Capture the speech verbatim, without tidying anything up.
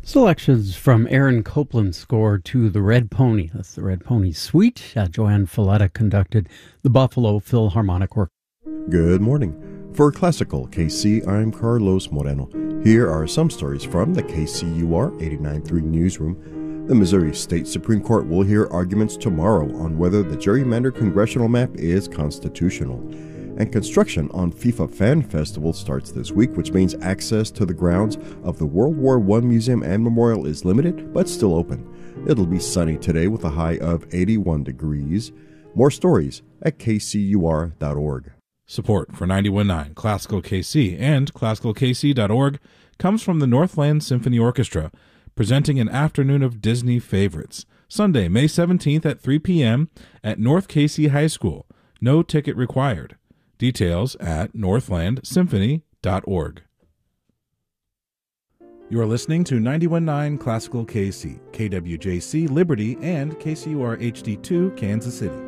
Selections from Aaron Copland's score to The Red Pony. That's The Red Pony Suite. Uh, Joanne Falletta conducted the Buffalo Philharmonic Orchestra. Good morning. For Classical K C, I'm Carlos Moreno. Here are some stories from the K C U R eighty-nine point three newsroom. The Missouri State Supreme Court will hear arguments tomorrow on whether the gerrymandered congressional map is constitutional. And construction on FIFA Fan Festival starts this week, which means access to the grounds of the World War One Museum and Memorial is limited, but still open. It'll be sunny today with a high of eighty-one degrees. More stories at k c u r dot org. Support for ninety-one point nine Classical K C and classical k c dot org comes from the Northland Symphony Orchestra, presenting an afternoon of Disney favorites, Sunday, May seventeenth at three p.m. at North K C High School. No ticket required. Details at northland symphony dot org. You are listening to ninety-one point nine Classical K C, K W J C Liberty, and K C U R H D two Kansas City.